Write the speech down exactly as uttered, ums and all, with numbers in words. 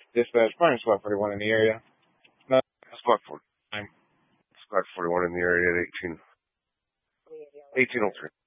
Dispatch, find Squad forty-one in the area. No, Squad forty. I'm Squad forty-one in the area at eighteen. eighteen oh three.